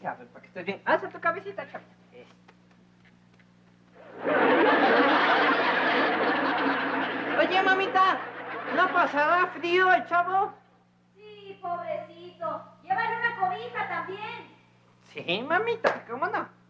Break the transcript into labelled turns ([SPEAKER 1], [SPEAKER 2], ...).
[SPEAKER 1] a ver, para que estés bien. Alza tu cabecita, chavita. Oye, mamita, ¿no pasará frío el chavo?
[SPEAKER 2] Sí, pobrecito. Llévale una cobija también.
[SPEAKER 1] Sí, mamita, ¿cómo no?